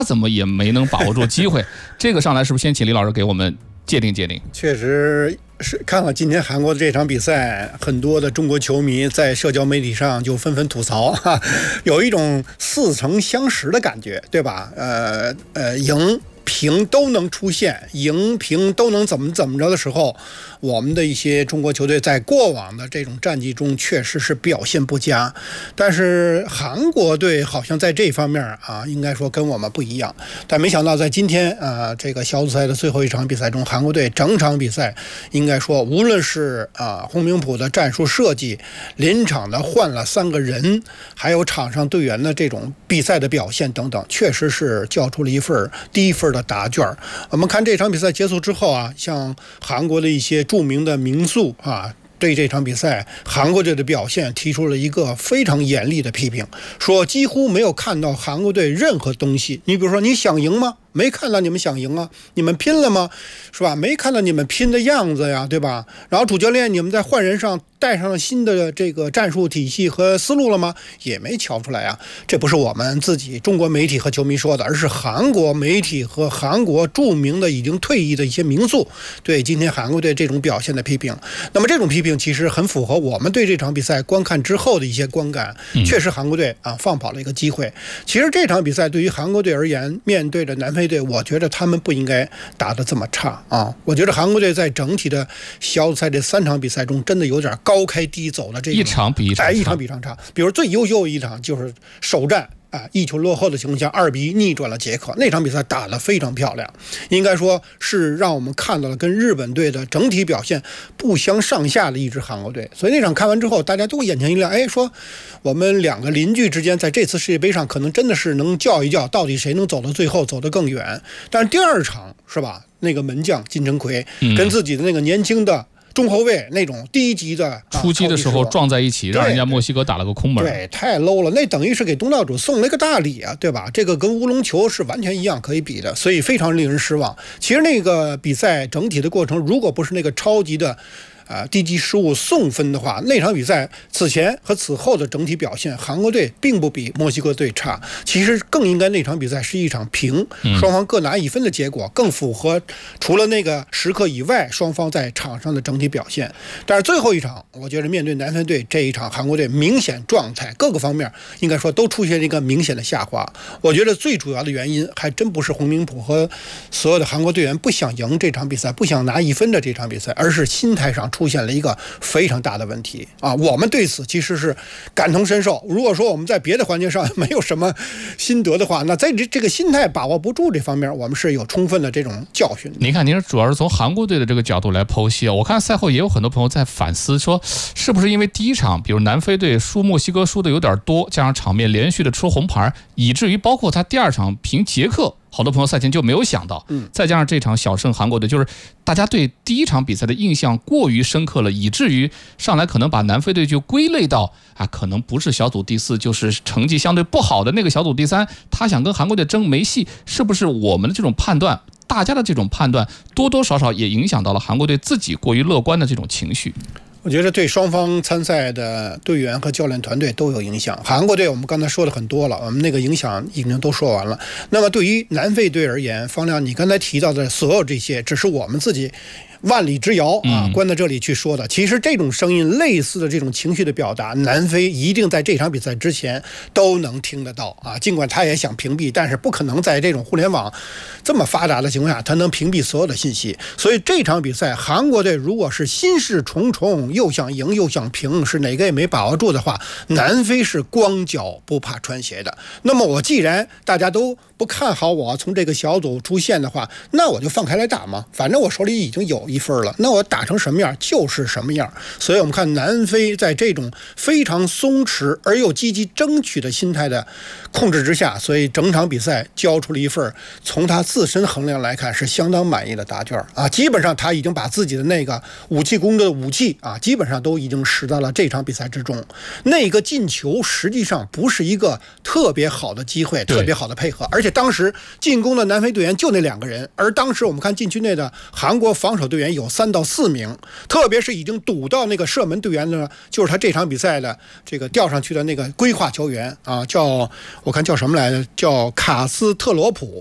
怎么也没能把握住机会。这个上来是不是先请李老师给我们界定界定？ 确实是看了今天韩国的这场比赛，很多的中国球迷在社交媒体上就纷纷吐槽有一种似曾相识的感觉，对吧？赢平都能出现，赢平都能怎么着的时候，我们的一些中国球队在过往的这种战绩中确实是表现不佳，但是韩国队好像在这方面应该说跟我们不一样。但没想到在今天这个小组赛的最后一场比赛中，韩国队整场比赛应该说无论是洪明甫的战术设计，临场的换了3个人，还有场上队员的这种比赛的表现等等，确实是交出了第一份的答卷。我们看这场比赛结束之后像韩国的一些著名的名宿对这场比赛韩国队的表现提出了一个非常严厉的批评，说几乎没有看到韩国队任何东西。你比如说，你想赢吗？没看到你们想赢啊，你们拼了吗？是吧？没看到你们拼的样子呀，对吧？然后主教练你们在换人上带上了新的这个战术体系和思路了吗？也没瞧出来啊。这不是我们自己中国媒体和球迷说的，而是韩国媒体和韩国著名的已经退役的一些名宿对今天韩国队这种表现的批评。那么这种批评其实很符合我们对这场比赛观看之后的一些观感。确实韩国队放跑了一个机会。其实这场比赛对于韩国队而言，面对着南非队，我觉得他们不应该打得这么差我觉得韩国队在整体的小组赛这3场比赛中，真的有点高开低走的这种， 一场比一场差。比如最优秀一场就是首战1球落后的情况下2-1逆转了捷克，那场比赛打得非常漂亮，应该说是让我们看到了跟日本队的整体表现不相上下的一支韩国队。所以那场看完之后，大家都眼前一亮，说我们2个邻居之间在这次世界杯上可能真的是能较一较，到底谁能走到最后，走得更远。但是第2场是吧，那个门将金城奎跟自己的那个年轻的中后卫那种低级的出击的时候撞在一起，让人家墨西哥打了个空门。 对，太 low 了，那等于是给东道主送了一个大礼对吧？这个跟乌龙球是完全一样可以比的，所以非常令人失望。其实那个比赛整体的过程，如果不是那个超级的低级失误送分的话，那场比赛此前和此后的整体表现，韩国队并不比墨西哥队差。其实更应该那场比赛是一场平，双方各拿1分的结果，更符合除了那个时刻以外双方在场上的整体表现。但是最后一场，我觉得面对南非队这一场，韩国队明显状态各个方面应该说都出现了一个明显的下滑。我觉得最主要的原因还真不是洪明甫和所有的韩国队员不想赢这场比赛，不想拿1分的这场比赛，而是心态上出现了一个非常大的问题我们对此其实是感同身受。如果说我们在别的环节上没有什么心得的话，那在这个心态把握不住这方面，我们是有充分的这种教训的。 您看，您主要是从韩国队的这个角度来剖析我看赛后也有很多朋友在反思，说是不是因为第1场比如南非队输墨西哥输的有点多，加上场面连续的出红牌，以至于包括他第2场平捷克，好多朋友赛前就没有想到，再加上这场小胜韩国队，就是大家对第1场比赛的印象过于深刻了，以至于上来可能把南非队就归类到可能不是小组第4，就是成绩相对不好的那个小组第3，他想跟韩国队争没戏。是不是我们的这种判断，大家的这种判断多多少少也影响到了韩国队自己过于乐观的这种情绪？ 我觉得对双方参赛的队员和教练团队都有影响。韩国队我们刚才说的很多了，我们那个影响已经都说完了。那么对于南非队而言，方亮你刚才提到的所有这些，只是我们自己万里之遥关在这里去说的。其实这种声音类似的这种情绪的表达，南非一定在这场比赛之前都能听得到尽管他也想屏蔽，但是不可能在这种互联网这么发达的情况下，他能屏蔽所有的信息。所以这场比赛韩国队如果是心事重重，又想赢又想平，是哪个也没把握住的话，南非是光脚不怕穿鞋的。那么我既然大家都不看好我从这个小组出现的话，那我就放开来打嘛，反正我手里已经有1分了，那我打成什么样就是什么样。所以我们看南非在这种非常松弛而又积极争取的心态的控制之下，所以整场比赛交出了一份从他自身衡量来看是相当满意的答卷基本上他已经把自己的那个武器攻的武器基本上都已经使到了这场比赛之中。那个进球实际上不是一个特别好的机会，特别好的配合，而且当时进攻的南非队员就那2个人，而当时我们看禁区内的韩国防守队员员有3到4名，特别是已经堵到那个射门队员呢，就是他这场比赛的这个调上去的那个规划球员啊，我看叫什么来着，叫卡斯特罗普。